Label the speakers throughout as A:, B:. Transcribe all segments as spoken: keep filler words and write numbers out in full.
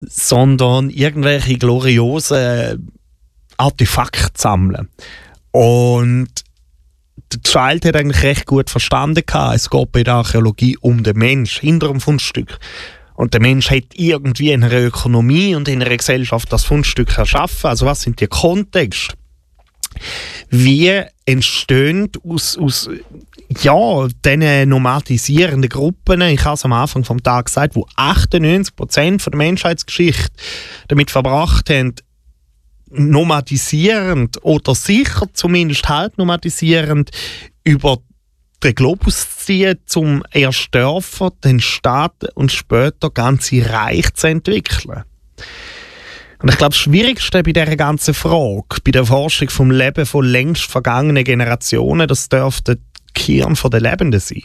A: sondern irgendwelche gloriosen Artefakte sammeln. Und der Child hat eigentlich recht gut verstanden, es geht bei der Archäologie um den Mensch hinter dem Fundstück. Und der Mensch hat irgendwie in einer Ökonomie und in einer Gesellschaft das Fundstück erschaffen. Also was sind die Kontexte? Wie entstehen aus, aus ja, diesen nomadisierenden Gruppen, ich habe es am Anfang des Tages gesagt, wo achtundneunzig Prozent der Menschheitsgeschichte damit verbracht haben, nomadisierend oder sicher zumindest halb nomadisierend über den Globus zu ziehen, um erst Dörfer, dann Staaten und später ganze Reiche zu entwickeln. Und ich glaube, das Schwierigste bei dieser ganzen Frage, bei der Forschung vom Leben von längst vergangenen Generationen, das dürfte die Kern der Lebenden sein.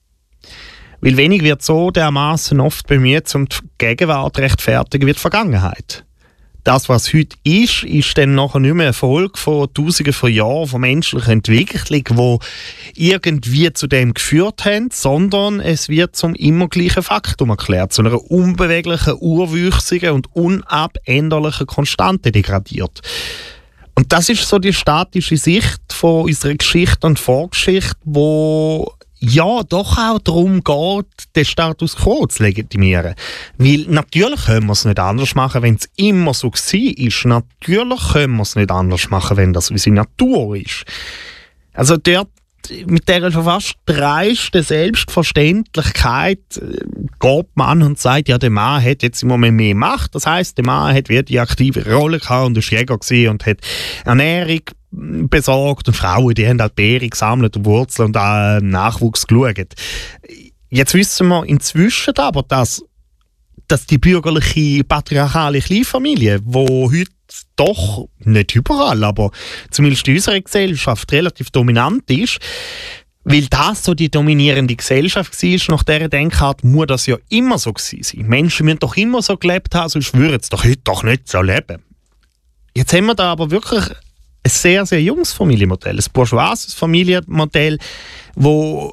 A: Weil wenig wird so dermaßen oft bemüht, um die Gegenwart zu rechtfertigen wie die Vergangenheit. Das, was heute ist, ist dann nachher nicht mehr eine Folge von Tausenden von Jahren von menschlicher Entwicklung, die irgendwie zu dem geführt haben, sondern es wird zum immer gleichen Faktum erklärt, zu einer unbeweglichen, urwüchsigen und unabänderlichen Konstante degradiert. Und das ist so die statische Sicht von unserer Geschichte und Vorgeschichte, wo ja doch auch darum geht, den Status quo zu legitimieren. Weil natürlich können wir es nicht anders machen, wenn es immer so war. Natürlich können wir es nicht anders machen, wenn das unsere Natur ist. Also dort mit dieser schon fast dreisten Selbstverständlichkeit geht man an und sagt, ja, der Mann hat jetzt im Moment mehr Macht. Das heisst, der Mann hat wieder die aktive Rolle gehabt und ist Jäger gewesen und hat Ernährung besorgt und Frauen, die haben halt Beeren gesammelt und Wurzeln und auch Nachwuchs geschaut. Jetzt wissen wir inzwischen aber, dass, dass die bürgerliche, patriarchale Kleinfamilie, die heute doch nicht überall, aber zumindest in unserer Gesellschaft relativ dominant ist, weil das so die dominierende Gesellschaft war, nach dieser Denkart muss das ja immer so gewesen sein. Menschen müssen doch immer so gelebt haben, sonst würden sie doch heute doch nicht so leben. Jetzt haben wir da aber wirklich ein sehr, sehr junges Familienmodell, ein bourgeoises Familienmodell, wo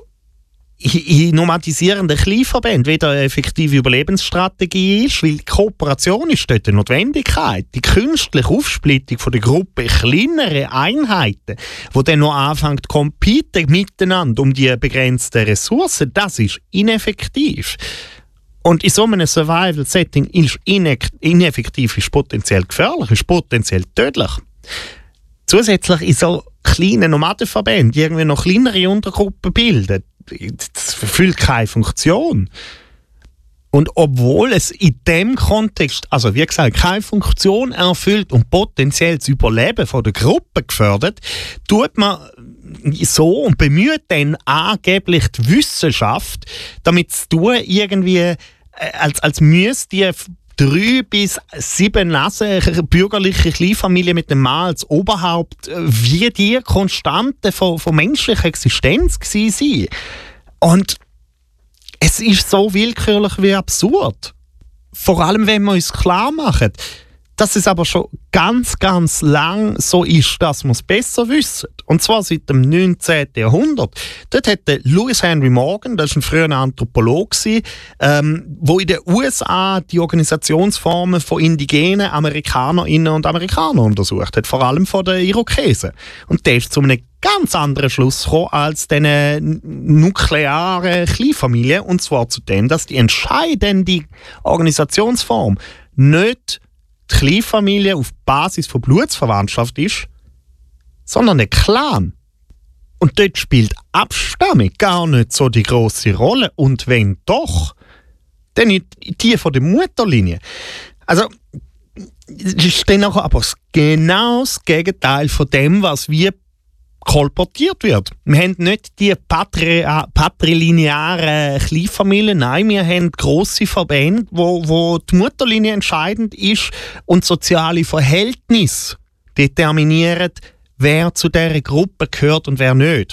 A: in nomadisierenden Kleinverbänden wieder eine effektive Überlebensstrategie ist, weil die Kooperation ist dort eine Notwendigkeit. Die künstliche Aufsplittung von der Gruppe, kleinere Einheiten, die dann noch anfangen zu competen miteinander um die begrenzten Ressourcen, das ist ineffektiv. Und in so einem Survival-Setting ist ineffektiv, ist potenziell gefährlich, ist potenziell tödlich. Zusätzlich in so kleinen Nomadenverbänden irgendwie noch kleinere Untergruppen bilden, das erfüllt keine Funktion. Und obwohl es in dem Kontext, also wie gesagt, keine Funktion erfüllt und potenziell das Überleben von der Gruppe gefördert, tut man so und bemüht dann angeblich die Wissenschaft, damit es tun irgendwie, als, als müsste die drei bis sieben Nasen bürgerliche Kleinfamilien mit dem Mann als Oberhaupt wie die Konstante von, von menschlicher Existenz gewesen sein. Und es ist so willkürlich wie absurd. Vor allem, wenn wir uns klar machen, dass es aber schon ganz, ganz lang so ist, dass wir es besser wissen. Und zwar seit dem neunzehnten Jahrhundert. Dort hat Lewis Henry Morgan, das war ein früher Anthropologe, ähm, wo in den U S A die Organisationsformen von indigenen Amerikanerinnen und Amerikanern untersucht hat, vor allem von den Irokesen. Und der ist zu einem ganz anderen Schluss gekommen als diese nuklearen Kleinfamilien. Und zwar zu dem, dass die entscheidende Organisationsform nicht die Kleinfamilie auf Basis von Blutsverwandtschaft ist, sondern der Clan. Und dort spielt Abstammung gar nicht so die grosse Rolle. Und wenn doch, dann nicht die von der Mutterlinie. Also, es ist dann aber genau das Gegenteil von dem, was wir kolportiert wird. Wir haben nicht die patri- patrilinearen Kleinfamilien, nein, wir haben grosse Verbände, wo, wo die Mutterlinie entscheidend ist und soziale Verhältnisse determinieren, wer zu dieser Gruppe gehört und wer nicht.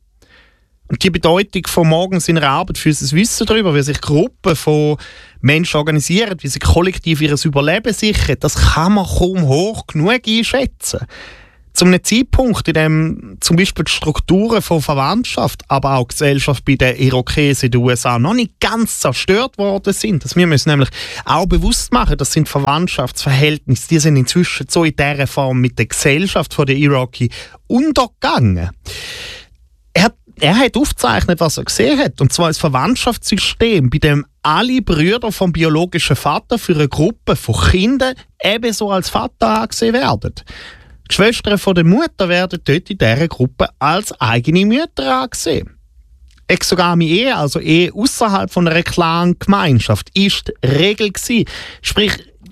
A: Und die Bedeutung von morgen seiner Arbeit für unser Wissen darüber, wie sich Gruppen von Menschen organisieren, wie sie kollektiv ihr Überleben sichern, das kann man kaum hoch genug einschätzen. Zu einem Zeitpunkt, in dem zum Beispiel die Strukturen von Verwandtschaft, aber auch Gesellschaft bei den Irokesen in den U S A noch nicht ganz zerstört worden sind. Also wir müssen nämlich auch bewusst machen, das sind Verwandtschaftsverhältnisse, die sind inzwischen so in dieser Form mit der Gesellschaft der Irokesen untergegangen. Er, er hat aufgezeichnet, was er gesehen hat, und zwar ein Verwandtschaftssystem, bei dem alle Brüder vom biologischen Vater für eine Gruppe von Kindern ebenso als Vater angesehen werden. Die Schwestern von der Mutter werden dort in dieser Gruppe als eigene Mütter angesehen. Exogame Ehe, also Ehe außerhalb von einer klaren Gemeinschaft, ist die Regel gewesen. Sprich,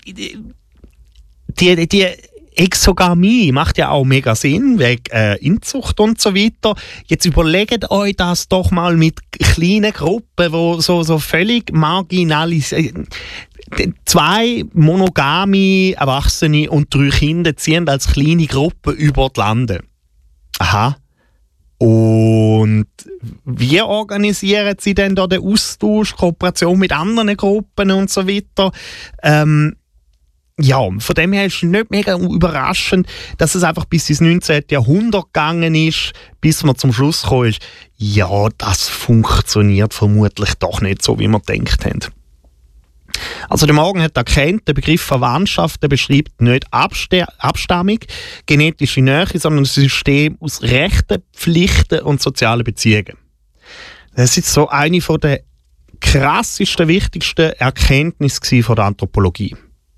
A: die, die Exogamie macht ja auch mega Sinn, wegen äh, Inzucht und so weiter. Jetzt überlegt euch das doch mal mit kleinen Gruppen, die so, so völlig marginalisiert. Zwei monogame Erwachsene und drei Kinder ziehen als kleine Gruppe über die Lande. Aha. Und wie organisieren sie denn da den Austausch, Kooperation mit anderen Gruppen und so weiter? Ähm, ja, von dem her ist es nicht mega überraschend, dass es einfach bis ins neunzehnten Jahrhundert gegangen ist, bis man zum Schluss gekommen ist, ja, das funktioniert vermutlich doch nicht so, wie wir gedacht haben. Also der Morgan hat erkannt, der Begriff Verwandtschaft der beschreibt nicht Abste- Abstammung, genetische Nähe, sondern ein System aus Rechten, Pflichten und sozialen Beziehungen. Das ist so eine der krassesten, wichtigsten Erkenntnisse von der Anthropologie.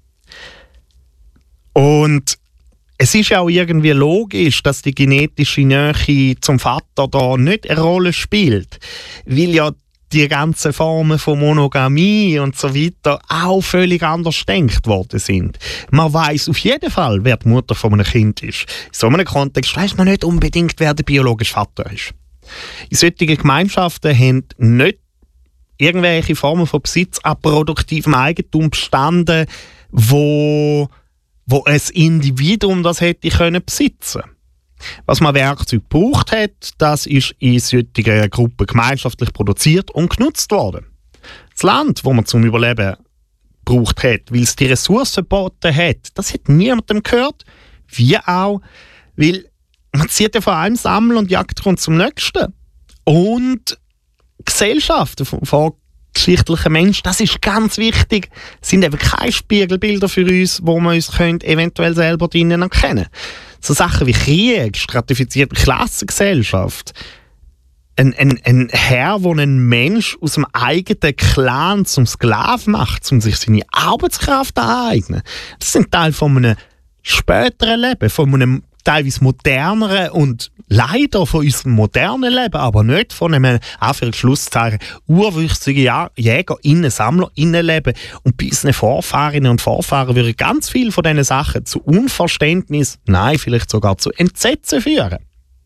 A: Und es ist ja auch irgendwie logisch, dass die genetische Nähe zum Vater da nicht eine Rolle spielt, weil ja die ganzen Formen von Monogamie und so weiter auch völlig anders gedacht worden sind. Man weiss auf jeden Fall, wer die Mutter von einem Kind ist. In so einem Kontext weiss man nicht unbedingt, wer der biologische Vater ist. In solchen Gemeinschaften haben nicht irgendwelche Formen von Besitz an produktivem Eigentum bestanden, wo, wo ein Individuum das hätte können besitzen. Was man Werkzeug gebraucht hat, das ist in solchen Gruppen gemeinschaftlich produziert und genutzt worden. Das Land, das man zum Überleben gebraucht hat, weil es die Ressourcen geboten hat, das hat niemandem gehört, wie auch, weil man zieht ja von einem Sammel und jagt zum nächsten. Und Gesellschaften von vorgeschichtlichen Menschen, das ist ganz wichtig, sind eben keine Spiegelbilder für uns, wo wir uns können eventuell selber drinnen erkennen. So Sachen wie Krieg, stratifizierte Klassengesellschaft. Ein, ein, ein Herr, der einen Mensch aus dem eigenen Clan zum Sklaven macht, um sich seine Arbeitskraft anzueignen. Das sind Teil von einem späteren Leben, von einem teilweise moderneren und leider von unserem modernen Leben, aber nicht von einem Anführungs-Schlusszeichen urwüchsigen JägerInnen, SammlerInnen-Leben. Und bei unseren Vorfahrinnen und Vorfahren würden ganz viele von diesen Sachen zu Unverständnis, nein, vielleicht sogar zu Entsetzen führen.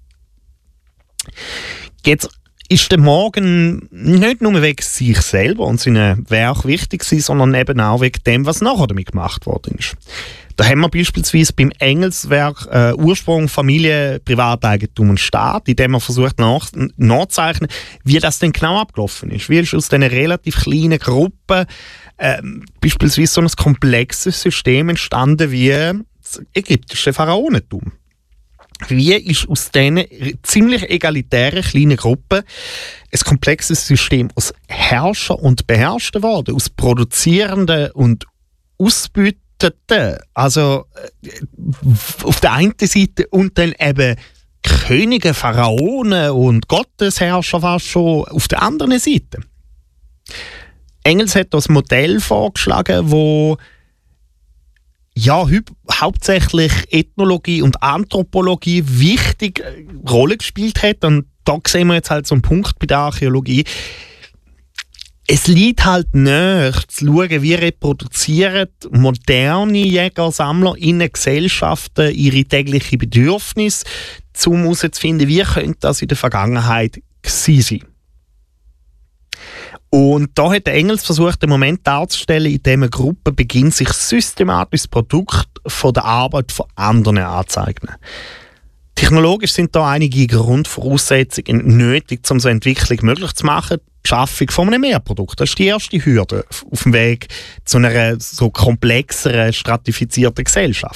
A: Jetzt ist der Morgan nicht nur wegen sich selber und seinem Werk wichtig gewesen, sondern eben auch wegen dem, was nachher damit gemacht worden ist. Da haben wir beispielsweise beim Engels-Werk äh, Ursprung, Familie, Privateigentum und Staat, in dem man versucht nach, nachzuzeichnen, wie das denn genau abgelaufen ist. Wie ist aus diesen relativ kleinen Gruppen äh, beispielsweise so ein komplexes System entstanden wie das ägyptische Pharaonentum. Wie ist aus diesen ziemlich egalitären kleinen Gruppen ein komplexes System aus Herrscher und Beherrschten geworden, aus Produzierenden und Ausbeutenden. Also auf der einen Seite und dann eben Könige, Pharaonen und Gottesherrscher fast schon auf der anderen Seite. Engels hat das Modell vorgeschlagen, wo ja, hauptsächlich Ethnologie und Anthropologie wichtig Rolle gespielt hat. Und da sehen wir jetzt halt so einen Punkt bei der Archäologie. Es liegt halt näher zu schauen, wie reproduzieren moderne Jäger, Sammler in Gesellschaften ihre täglichen Bedürfnisse, um herauszufinden, wie könnte das in der Vergangenheit gewesen sein. Und da hat der Engels versucht, den Moment darzustellen, in dem eine Gruppe beginnt, sich systematisch das Produkt von der Arbeit von anderen anzueignen. Technologisch sind da einige Grundvoraussetzungen nötig, um so eine Entwicklung möglich zu machen. Die Schaffung von einem Mehrprodukt, das ist die erste Hürde auf dem Weg zu einer so komplexeren, stratifizierten Gesellschaft.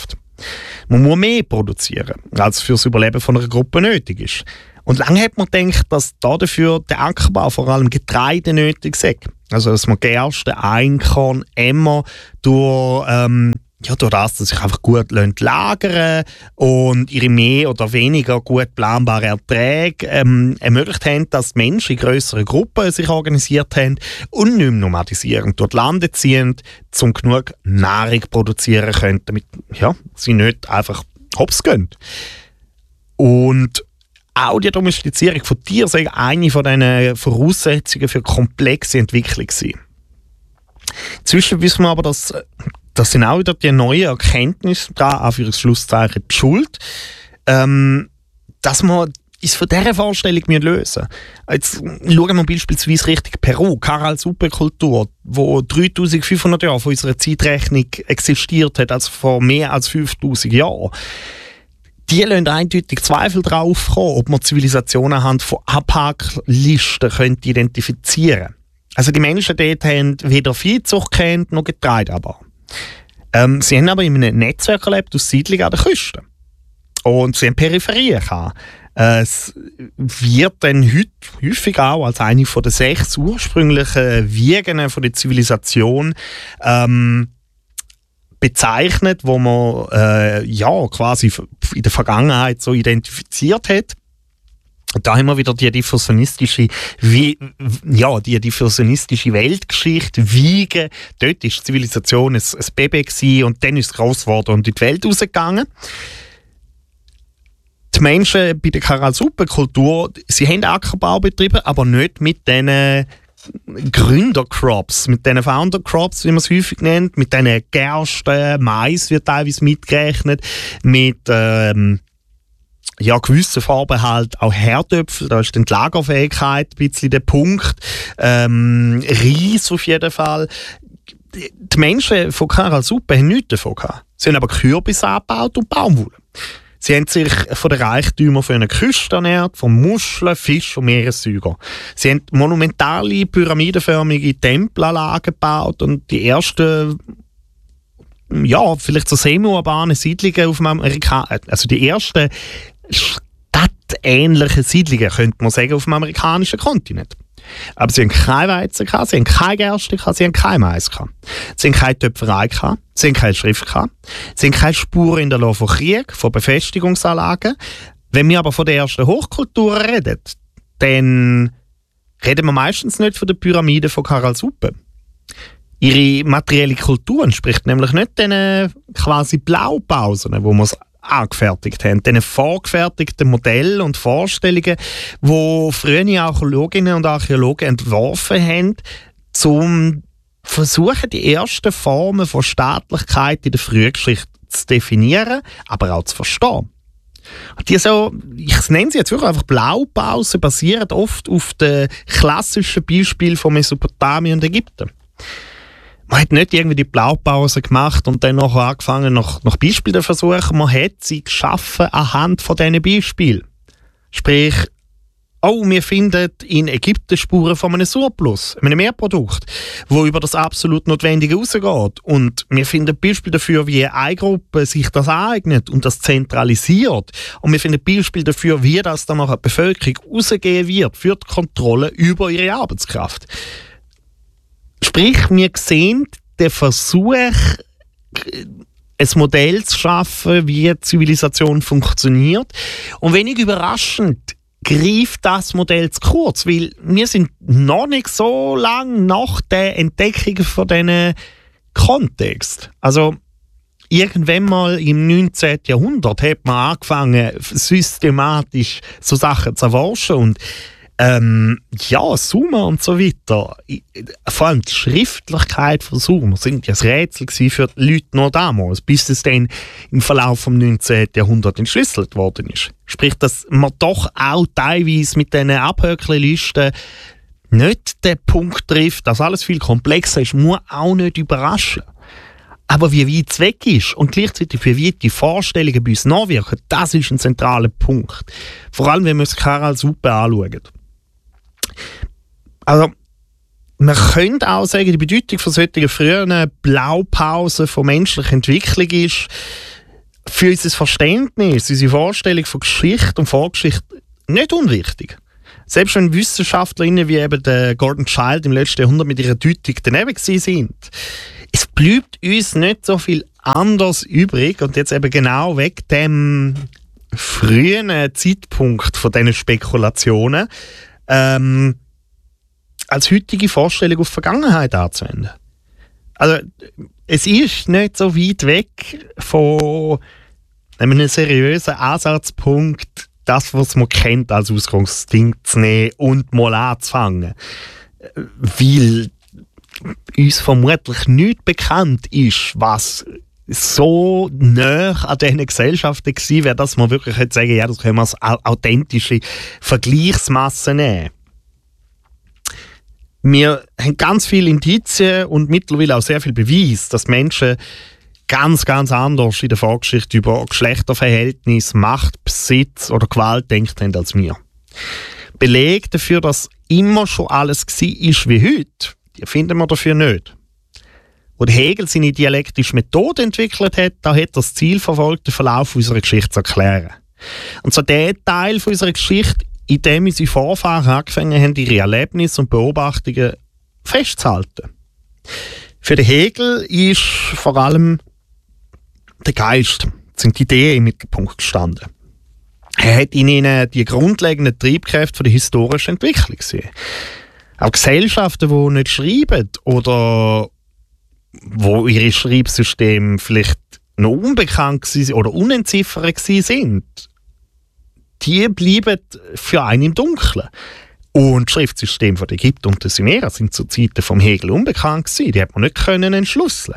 A: Man muss mehr produzieren, als für das Überleben von einer Gruppe nötig ist. Und lange hat man gedacht, dass dafür der Ackerbau vor allem Getreide nötig sei. Also dass man Gerste, Einkorn, Emmer durch, ähm, ja, durch das, dass sich einfach gut lagern und ihre mehr oder weniger gut planbare Erträge ähm, ermöglicht haben, dass die Menschen in grösseren Gruppen sich organisiert haben und nicht mehr nomadisieren, durch die Lande ziehen, um genug Nahrung produzieren können, damit ja, sie nicht einfach hops gehen. Und auch die Domestizierung von Tieren sei eine von diesen Voraussetzungen für komplexe Entwicklung gewesen. Inzwischen wissen wir aber, dass das sind auch wieder die neuen Erkenntnisse, da auch für das Schlusszeichen die Schuld, ähm, dass man uns von dieser Vorstellung lösen müssen. Jetzt schauen wir beispielsweise Richtung Peru, Caral-Suppe-Kultur, die dreitausendfünfhundert Jahre von unserer Zeitrechnung existiert hat, also vor mehr als fünftausend Jahren. Die lassen eindeutig Zweifel darauf kommen, ob man Zivilisationen anhand von Abhacklisten könnte identifizieren könnte. Also die Menschen dort haben weder Viehzucht kennt noch Getreideanbau. Ähm, sie haben aber in einem Netzwerk erlebt aus Siedlungen an der Küste. Und sie haben Peripherien gehabt. Äh, es wird dann heute häufig auch als eine von den sechs ursprünglichen Wiegen von der Zivilisation ähm, bezeichnet, wo man äh, ja, quasi in der Vergangenheit so identifiziert hat. Da haben wir wieder die diffusionistische, wie, ja, die diffusionistische Weltgeschichte, Wiege. Dort war die Zivilisation ein, ein Baby gewesen, und dann ist es gross geworden und in die Welt rausgegangen. Die Menschen bei der Caral-Suppe-Kultur, sie haben Ackerbau betrieben, aber nicht mit diesen Gründercrops, mit diesen Founder-Crops, wie man es häufig nennt, mit diesen Gersten, Mais wird teilweise mitgerechnet, mit ähm, ja, gewissen Vorbehalt auch Herdöpfel, da ist die Lagerfähigkeit ein bisschen der Punkt, ähm, Reis auf jeden Fall. Die Menschen von Caral-Suppe haben nichts davon gehabt. Sie haben aber Kürbis angebaut und Baumwolle. Sie haben sich von den Reichtümern für eine Küste ernährt, von Muscheln, Fisch und Meeressäugern. Sie haben monumentale, pyramidenförmige Tempelanlagen gebaut und die ersten, ja, vielleicht so semi-urbane Siedlungen auf dem Amerika, also die ersten stadtähnlichen Siedlungen, könnte man sagen, auf dem amerikanischen Kontinent. Aber sie haben kein Weizen gehabt, sie haben keine Gerste gehabt, sie haben kein Mais gehabt. Sie haben keine Töpferei gehabt, sie haben keine Schrift gehabt, sie haben keine Spuren in der Lauf von Krieg, von Befestigungsanlagen. Wenn wir aber von der ersten Hochkultur reden, dann reden wir meistens nicht von den Pyramiden von Caral-Suppe. Ihre materielle Kultur entspricht nämlich nicht den quasi Blaupausen, wo man es angefertigt haben, diesen vorgefertigten Modellen und Vorstellungen, die frühere Archäologinnen und Archäologen entworfen haben, um versuchen, die ersten Formen von Staatlichkeit in der Frühgeschichte zu definieren, aber auch zu verstehen. Und die so, ich nenne sie jetzt wirklich einfach Blaupausen, basieren oft auf den klassischen Beispielen von Mesopotamien und Ägypten. Man hat nicht irgendwie die Blaupause gemacht und dann noch angefangen, nach, nach Beispielen zu versuchen. Man hat sie geschaffen anhand von diesen Beispielen. Sprich, oh, wir finden in Ägypten Spuren von einem Surplus, einem Mehrprodukt, wo über das absolut Notwendige rausgeht. Und wir finden Beispiele dafür, wie eine Gruppe sich das eignet und das zentralisiert. Und wir finden Beispiele dafür, wie das dann nach der Bevölkerung rausgehen wird, für die Kontrolle über ihre Arbeitskraft. Sprich, wir sehen den Versuch, ein Modell zu schaffen, wie eine Zivilisation funktioniert. Und wenig überraschend greift das Modell zu kurz, weil wir sind noch nicht so lange nach der Entdeckung von diesen Kontext. Also irgendwann mal im neunzehnten Jahrhundert hat man angefangen, systematisch so Sachen zu erforschen und Ähm, ja, Sumer und so weiter. Vor allem die Schriftlichkeit von Sumer sind ja ein Rätsel für die Leute noch damals, bis es dann im Verlauf des neunzehnten Jahrhunderts entschlüsselt worden ist. Sprich, dass man doch auch teilweise mit diesen Abhöcklisten nicht den Punkt trifft, dass alles viel komplexer ist, muss auch nicht überraschen. Aber wie weit es weg ist und gleichzeitig wie weit die Vorstellungen bei uns nachwirken, das ist ein zentraler Punkt. Vor allem, wenn wir uns Caral-Suppe anschauen. Also, man könnte auch sagen, die Bedeutung von solchen früheren Blaupausen von menschlicher Entwicklung ist, für unser Verständnis, unsere Vorstellung von Geschichte und Vorgeschichte nicht unwichtig. Selbst wenn WissenschaftlerInnen wie eben der Gordon Childe im letzten Jahrhundert mit ihrer Deutung daneben sind, es bleibt uns nicht so viel anders übrig und jetzt eben genau wegen dem frühen Zeitpunkt von diesen Spekulationen ähm, als heutige Vorstellung auf die Vergangenheit anzuwenden. Also es ist nicht so weit weg von einem seriösen Ansatzpunkt, das, was man kennt, als Ausgangsding zu nehmen und mal anzufangen. Weil uns vermutlich nicht bekannt ist, was so nah an diesen Gesellschaften gewesen wäre, dass man wirklich sagen könnte, ja, das können wir als authentische Vergleichsmasse nehmen. Wir haben ganz viele Indizien und mittlerweile auch sehr viel Beweis, dass Menschen ganz, ganz anders in der Vorgeschichte über Geschlechterverhältnisse, Macht, Besitz oder Gewalt denkt haben als wir. Belege dafür, dass immer schon alles war wie heute, die finden wir dafür nicht. Als Hegel seine dialektische Methode entwickelt hat, da hat er das Ziel verfolgt, den Verlauf unserer Geschichte zu erklären. Und so der Teil von unserer Geschichte, in dem unsere Vorfahren angefangen haben, ihre Erlebnisse und Beobachtungen festzuhalten. Für den Hegel ist vor allem der Geist, sind die Ideen im Mittelpunkt gestanden. Er hat in ihnen die grundlegenden Triebkräfte der historischen Entwicklung gesehen. Auch Gesellschaften, die nicht schreiben oder wo ihre Schreibsysteme vielleicht noch unbekannt waren oder unentziffert sind, die bleiben für einen im Dunkeln. Und das Schriftsystem von Ägypten und der Sumerer sind zu Zeiten vom Hegel unbekannt gewesen. Die hat man nicht können entschlüsseln.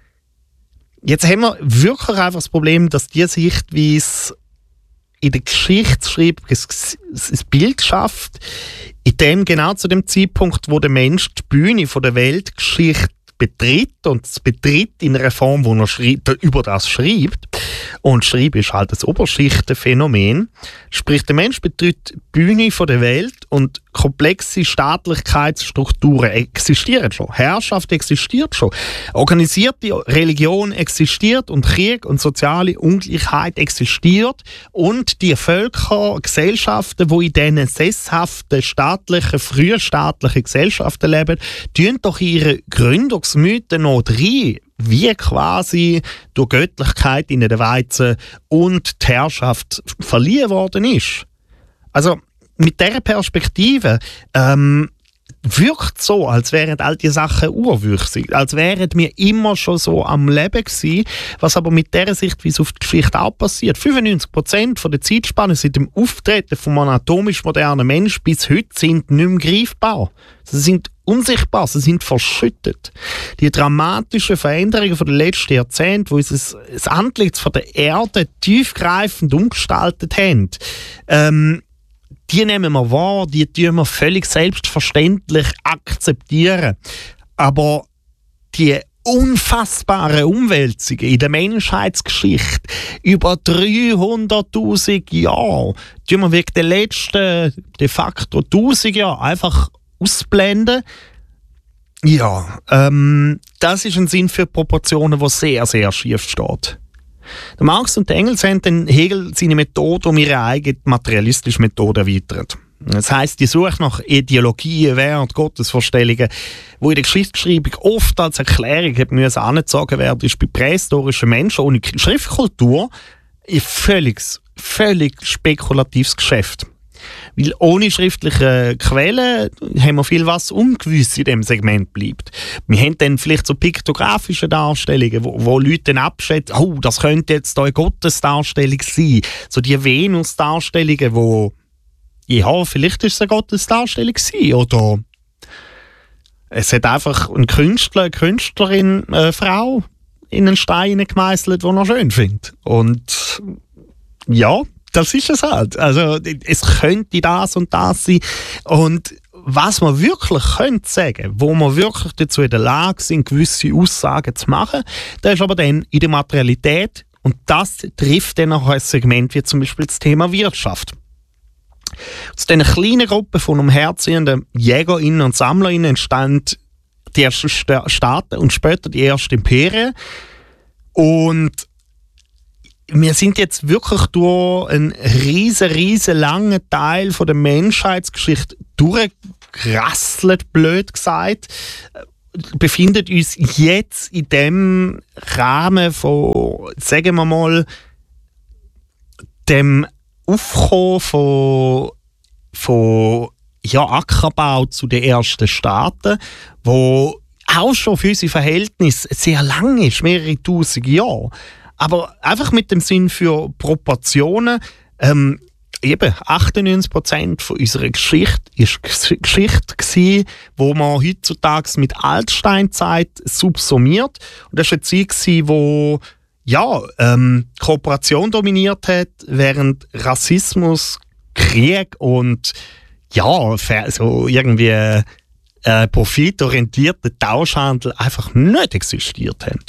A: Jetzt haben wir wirklich einfach das Problem, dass diese Sichtweise in der Geschichtsschreibung ein Bild schafft, in dem genau zu dem Zeitpunkt, wo der Mensch die Bühne von der Weltgeschichte betritt und es betritt in einer Form, wo er schreibt, über das schreibt. Und Schreiben ist halt das Oberschichtenphänomen. Sprich, der Mensch betritt die Bühne von der Welt und komplexe Staatlichkeitsstrukturen existieren schon. Herrschaft existiert schon. Organisierte Religion existiert und Krieg und soziale Ungleichheit existiert. Und die Völker, Gesellschaften, die in diesen sesshaften, staatlichen, frühstaatlichen Gesellschaften leben, tun doch ihre Gründungsmythen noch rein, wie quasi durch Göttlichkeit in den Weizen und die Herrschaft verliehen worden ist. Also mit dieser Perspektive ähm, wirkt es so, als wären all diese Sachen urwüchsig, als wären wir immer schon so am Leben gewesen, was aber mit dieser Sichtweise auf die Geschichte auch passiert. fünfundneunzig Prozent von der Zeitspanne seit dem Auftreten vom anatomisch modernen Menschen bis heute sind nicht mehr greifbar. Sie sind unsichtbar, sie sind verschüttet. Die dramatischen Veränderungen der letzten Jahrzehnte, die uns das Antlitz von der Erde tiefgreifend umgestaltet haben, ähm, die nehmen wir wahr, die tun wir völlig selbstverständlich akzeptieren. Aber die unfassbaren Umwälzungen in der Menschheitsgeschichte über dreihunderttausend Jahre, tun wir wegen der letzten de facto tausend Jahre einfach ausblenden. Ja, ähm, das ist ein Sinn für Proportionen, der sehr, sehr schief steht. Der Marx und der Engels haben den Hegel seine Methode um ihre eigene materialistische Methode erweitert. Das heisst, die Suche nach Ideologien, Wert, Gottesvorstellungen, die in der Geschichtsschreibung oft als Erklärung müssen angezogen werden, ist bei prähistorischen Menschen ohne Schriftkultur ein völlig, völlig spekulatives Geschäft. Weil ohne schriftliche Quellen haben wir viel, was ungewiss in diesem Segment bleibt. Wir haben dann vielleicht so piktografische Darstellungen, wo, wo Leute dann abschätzen, oh, das könnte jetzt eine Gottesdarstellung sein. So die Venus-Darstellungen, wo, ja, vielleicht ist es eine Gottesdarstellung gewesen, oder es hat einfach ein Künstler, eine Künstlerin, eine Frau in einen Stein gemeißelt, den er schön findet. Und ja, das ist es halt. Also, es könnte das und das sein. Und was man wirklich könnte sagen, wo man wirklich dazu in der Lage sind, gewisse Aussagen zu machen, das ist aber dann in der Materialität. Und das trifft dann auch ein Segment wie zum Beispiel das Thema Wirtschaft. Aus diesen kleinen Gruppen von umherziehenden JägerInnen und SammlerInnen entstanden die ersten Staaten und später die ersten Imperien. Und wir sind jetzt wirklich durch einen riesen, riesen langen Teil von der Menschheitsgeschichte durchgerasselt, blöd gesagt, befindet uns jetzt in dem Rahmen von, sagen wir mal, dem Aufkommen von, von ja, Ackerbau zu den ersten Staaten, wo auch schon für unsere Verhältnisse sehr lang ist, mehrere tausend Jahre. Aber einfach mit dem Sinn für Proportionen, ähm, eben achtundneunzig Prozent von unserer Geschichte ist Geschichte gewesen, wo man heutzutage mit Altsteinzeit subsumiert. Und das war eine Zeit gewesen, wo ja, ähm, Kooperation dominiert hat, während Rassismus, Krieg und ja, so irgendwie äh, profitorientierter Tauschhandel einfach nicht existiert haben.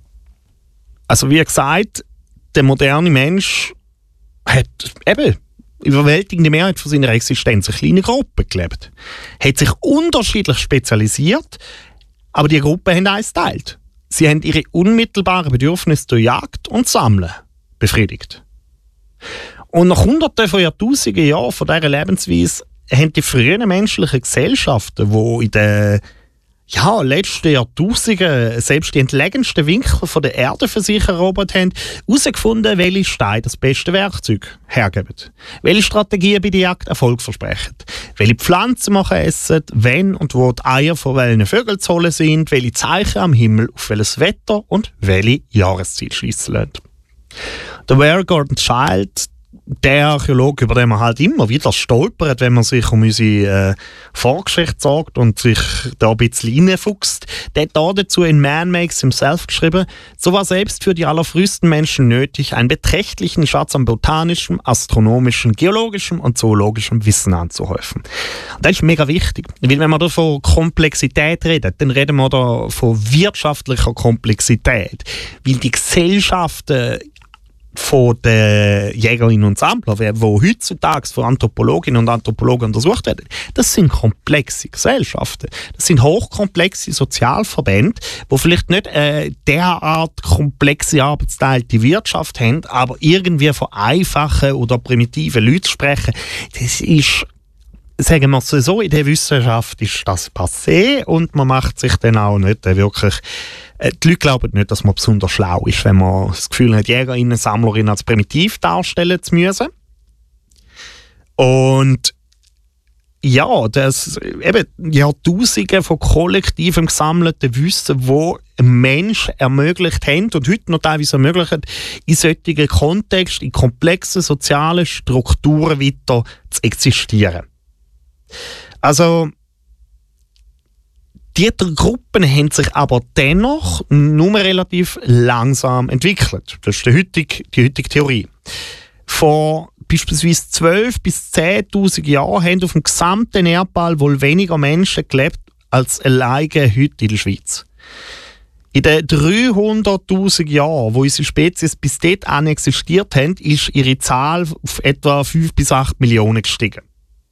A: Also wie gesagt, der moderne Mensch hat eben überwältigende Mehrheit von seiner Existenz in kleinen Gruppen gelebt. Hat sich unterschiedlich spezialisiert, aber die Gruppen haben eins geteilt. Sie haben ihre unmittelbaren Bedürfnisse durch Jagd und Sammeln befriedigt. Und nach hunderten von Jahrtausenden Jahren von dieser Lebensweise haben die frühen menschlichen Gesellschaften, die in den ja, letzten Jahrtausenden selbst die entlegensten Winkel von der Erde für sich erobert haben, herausgefunden, welche Steine das beste Werkzeug hergeben, welche Strategien bei der Jagd Erfolg versprechen, welche Pflanzen man essen, wenn und wo die Eier von welchen Vögeln zu holen sind, welche Zeichen am Himmel auf welches Wetter und welche Jahreszeit schliessen lassen. Der Ware Gordon Childe, der Archäologe, über den man halt immer wieder stolpert, wenn man sich um unsere äh, Vorgeschichte sorgt und sich da ein bisschen reinfuchst, der hat da dazu in Man Makes Himself geschrieben, so war selbst für die allerfrühesten Menschen nötig, einen beträchtlichen Schatz an botanischem, astronomischem, geologischem und zoologischem Wissen anzuhäufen. Und das ist mega wichtig, weil wenn man da von Komplexität redet, dann reden wir da von wirtschaftlicher Komplexität, weil die Gesellschaften von den Jägerinnen und Sammlern, die heutzutage von Anthropologinnen und Anthropologen untersucht werden, das sind komplexe Gesellschaften. Das sind hochkomplexe Sozialverbände, die vielleicht nicht äh, derart komplexe arbeitsteilte Wirtschaft haben, aber irgendwie von einfachen oder primitiven Leuten sprechen. Das ist, sagen wir es so, in der Wissenschaft ist das passé und man macht sich dann auch nicht wirklich. Die Leute glauben nicht, dass man besonders schlau ist, wenn man das Gefühl hat, Jägerinnen, Sammlerinnen als primitiv darstellen zu müssen. Und ja, das eben Jahrtausende von kollektivem gesammelten Wissen, wo ein Mensch ermöglicht haben und heute noch teilweise ermöglichen, in solchen Kontexten, in komplexen sozialen Strukturen weiter zu existieren. Also die Gruppen haben sich aber dennoch nur relativ langsam entwickelt. Das ist die heutige, die heutige Theorie. Vor beispielsweise zwölftausend bis zehntausend Jahren haben auf dem gesamten Erdball wohl weniger Menschen gelebt als alleine heute in der Schweiz. In den dreihunderttausend Jahren, wo unsere Spezies bis dahin existiert haben, ist ihre Zahl auf etwa fünf bis acht Millionen gestiegen.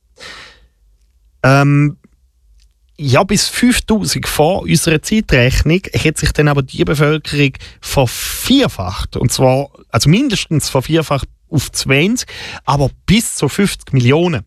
A: Ähm, Ja, bis fünftausend vor unserer Zeitrechnung hat sich dann aber die Bevölkerung vervierfacht. Und zwar, also mindestens vervierfacht auf zwanzig, aber bis zu fünfzig Millionen.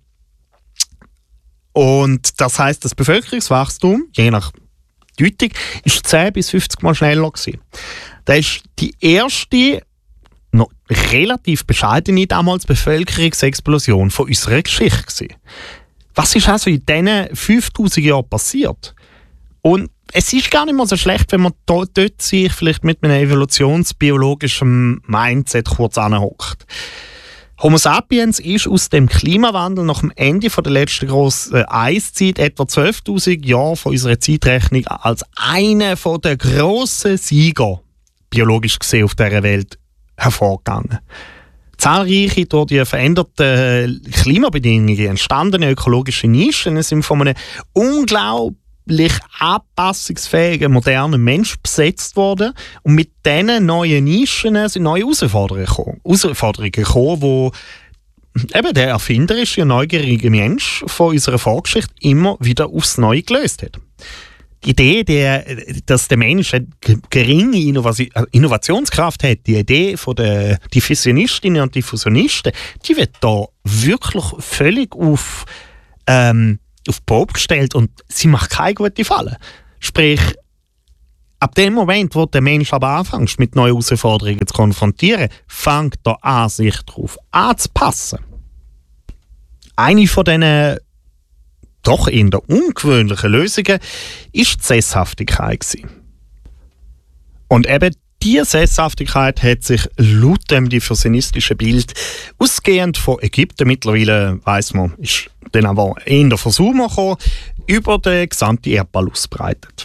A: Und das heisst, das Bevölkerungswachstum, je nach Deutung, ist zehn bis fünfzig Mal schneller gewesen. Das ist die erste, noch relativ bescheidene damals Bevölkerungsexplosion von unserer Geschichte gewesen. Was ist also in diesen fünftausend Jahren passiert? Und es ist gar nicht mal so schlecht, wenn man dort, dort sich vielleicht mit einem evolutionsbiologischen Mindset kurz anhockt. Homo sapiens ist aus dem Klimawandel nach dem Ende der letzten grossen Eiszeit, etwa zwölftausend Jahre von unserer Zeitrechnung, als einer der grossen Sieger, biologisch gesehen, auf dieser Welt hervorgegangen. Zahlreiche durch die veränderten Klimabedingungen entstandene ökologische Nischen sind von einem unglaublich anpassungsfähigen modernen Mensch besetzt worden. Und mit diesen neuen Nischen sind neue Herausforderungen gekommen, Herausforderungen gekommen, die eben der erfinderische und neugierige Mensch von unserer Vorgeschichte immer wieder aufs Neue gelöst hat. die Idee, die, dass der Mensch eine geringe Innovationskraft hat, die Idee von der Diffusionistinnen und Diffusionisten, die wird da wirklich völlig auf, ähm, auf die Probe gestellt und sie macht keine gute Falle. Sprich, ab dem Moment, wo der Mensch aber anfängt, mit neuen Herausforderungen zu konfrontieren, fängt er an, sich darauf anzupassen. Eine von diesen doch in der ungewöhnlichen Lösungen ist die Sesshaftigkeit gewesen. Und eben diese Sesshaftigkeit hat sich laut dem diffusionistischen Bild ausgehend von Ägypten, mittlerweile weiss man, ist dann aber in der von Sumer gekommen, über den gesamten Erdball ausbreitet.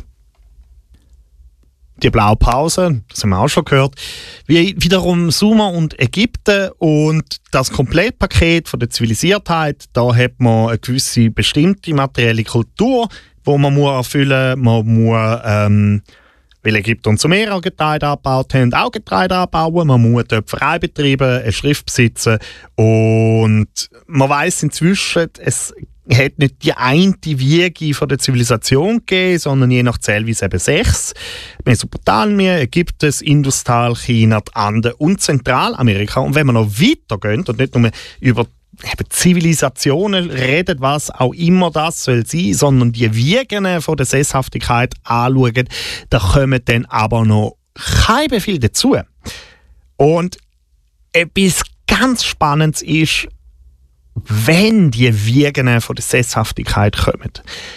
A: Die Blaupause, das haben wir auch schon gehört, wie wiederum Sumer und Ägypten und das Komplettpaket von der Zivilisiertheit, da hat man eine gewisse bestimmte materielle Kultur, die man muss erfüllen muss. Man muss, ähm, weil Ägypten und Sumerer Getreide abgebaut haben, auch Getreide abbauen. Man muss Töpferei betreiben, eine Schrift besitzen und man weiss inzwischen, es hat nicht die eine Wiege von der Zivilisation gegeben, sondern je nach Zählweise eben sechs. Mesopotamien, Ägypten, Industal, China, die Anden und Zentralamerika. Und wenn wir noch weitergehen und nicht nur über eben Zivilisationen reden, was auch immer das soll sein, sondern die Wiegen von der Sesshaftigkeit anschauen, da kommen dann aber noch kein Befehl dazu. Und etwas ganz Spannendes ist, wenn die Wiegen von der Sesshaftigkeit kommen.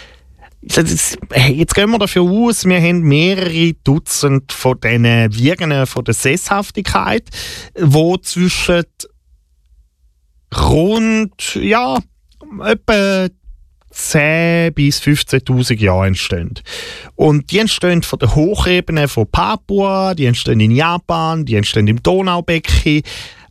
A: Jetzt gehen wir dafür aus, wir haben mehrere Dutzend von diesen Wiegen von der Sesshaftigkeit, die zwischen rund, ja, etwa zehn bis fünfzehntausend Jahren entstehen. Und die entstehen von der Hochebene von Papua, die entstehen in Japan, die entstehen im Donaubecken.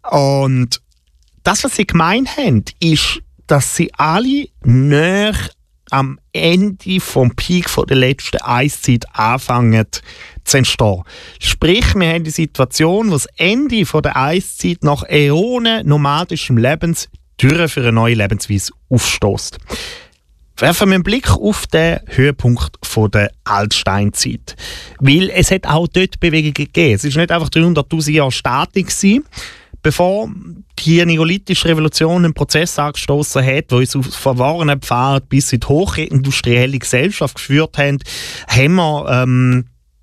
A: Und das, was sie gemein haben, ist, dass sie alle näher am Ende vom Peak von der letzten Eiszeit anfangen zu entstehen. Sprich, wir haben die Situation, wo das Ende von der Eiszeit nach Äonen nomadischem Lebens Türen für eine neue Lebensweise aufstößt. Werfen wir einen Blick auf den Höhepunkt von der Altsteinzeit. Weil es hat auch dort Bewegungen gegeben. Es war nicht einfach dreihunderttausend Jahre Statik gewesen. Bevor die neolithische Revolution einen Prozess angestoßen hat, der uns auf verworrenen Pfad bis in die hochindustrielle Gesellschaft geführt hat, haben wir ähm,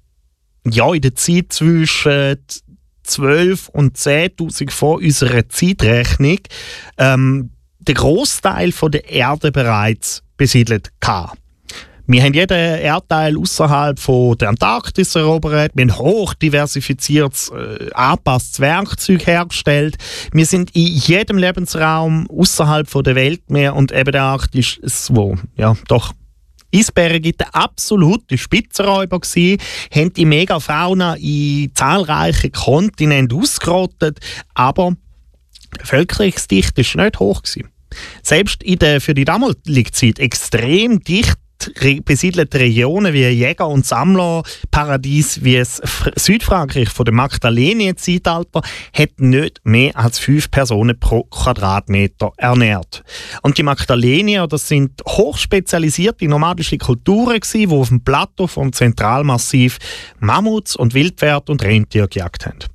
A: ja, in der Zeit zwischen zwölf und zehntausend vor unserer Zeitrechnung ähm, den Großteil der Erde bereits besiedelt gehabt. Wir haben jeden Erdteil außerhalb der Antarktis erobert. Wir haben hoch diversifiziertes, äh, angepasstes Werkzeug hergestellt. Wir sind in jedem Lebensraum außerhalb der Weltmeer und eben der Arktis, wo ja doch Eisberge der absolute Spitzenräuber gsi, haben die Megafauna in zahlreichen Kontinenten ausgerottet, aber die Bevölkerungsdichte war nicht hoch gewesen. Selbst in der für die damalige Zeit extrem dicht besiedelte Regionen wie Jäger- und Sammlerparadies wie das Südfrankreich von dem Magdalénien-Zeitalter hat nicht mehr als fünf Personen pro Quadratmeter ernährt. Und die Magdalenier, das sind hochspezialisierte nomadische Kulturen gewesen, die auf dem Plateau vom Zentralmassiv Mammuts und Wildpferde und Rentiere gejagt haben.